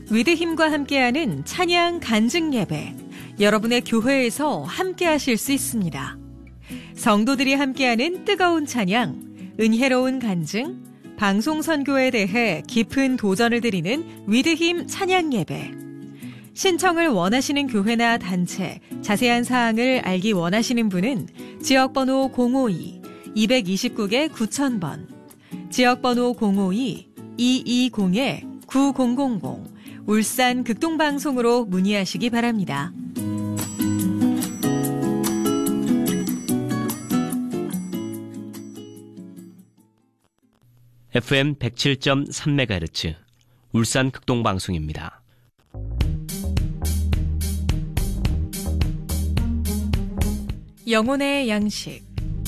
위드힘과 함께하는 찬양 간증 예배, 여러분의 교회에서 함께하실 수 있습니다. 성도들이 함께하는 뜨거운 찬양, 은혜로운 간증, 방송 선교에 대해 깊은 도전을 드리는 위드힘 찬양 예배. 신청을 원하시는 교회나 단체, 자세한 사항을 알기 원하시는 분은 지역번호 052-229-9000번, 지역번호 052-220-9000, 울산 극동방송으로 문의하시기 바랍니다. FM 107.3MHz 울산 극동방송입니다. 영혼의 양식.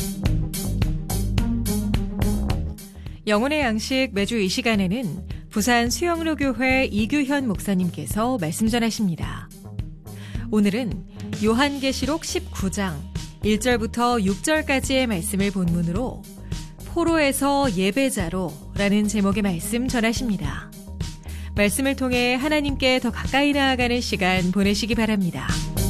영혼의 양식 매주 이 시간에는 부산 수영로교회 이규현 목사님께서 말씀 전하십니다. 오늘은 요한계시록 19장 1절부터 6절까지의 말씀을 본문으로 포로에서 예배자로 라는 제목의 말씀 전하십니다. 말씀을 통해 하나님께 더 가까이 나아가는 시간 보내시기 바랍니다.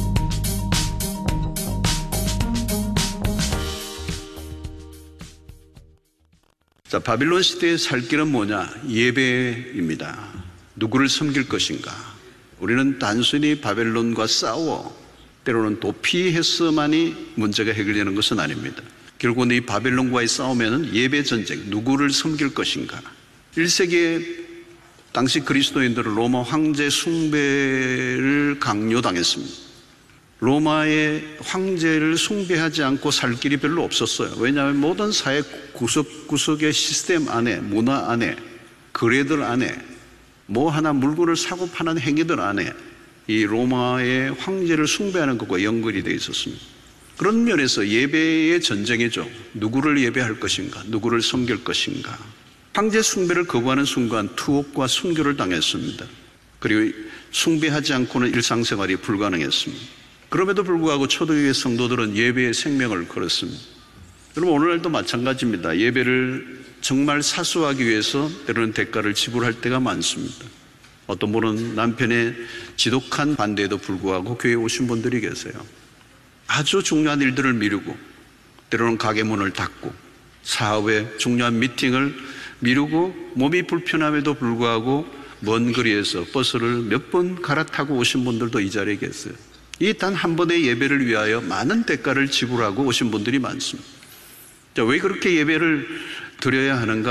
자, 바빌론 시대의 살 길은 뭐냐? 예배입니다. 누구를 섬길 것인가? 우리는 단순히 바벨론과 싸워 때로는 도피해서만이 문제가 해결되는 것은 아닙니다. 결국은 이 바벨론과의 싸움에는 예배 전쟁, 누구를 섬길 것인가? 1세기에 당시 그리스도인들은 로마 황제 숭배를 강요당했습니다. 로마의 황제를 숭배하지 않고 살 길이 별로 없었어요. 왜냐하면 모든 사회 구석구석의 시스템 안에, 문화 안에, 거래들 안에, 뭐 하나 물건을 사고 파는 행위들 안에 이 로마의 황제를 숭배하는 것과 연결이 되어 있었습니다. 그런 면에서 예배의 전쟁이죠. 누구를 예배할 것인가, 누구를 섬길 것인가. 황제 숭배를 거부하는 순간 투옥과 순교를 당했습니다. 그리고 숭배하지 않고는 일상생활이 불가능했습니다. 그럼에도 불구하고 초대교회 성도들은 예배의 생명을 걸었습니다. 여러분, 오늘날도 마찬가지입니다. 예배를 정말 사수하기 위해서 때로는 대가를 지불할 때가 많습니다. 어떤 분은 남편의 지독한 반대에도 불구하고 교회에 오신 분들이 계세요. 아주 중요한 일들을 미루고 때로는 가게 문을 닫고 사업의 중요한 미팅을 미루고 몸이 불편함에도 불구하고 먼 거리에서 버스를 몇 번 갈아타고 오신 분들도 이 자리에 계세요. 이 단 한 번의 예배를 위하여 많은 대가를 지불하고 오신 분들이 많습니다. 자, 왜 그렇게 예배를 드려야 하는가?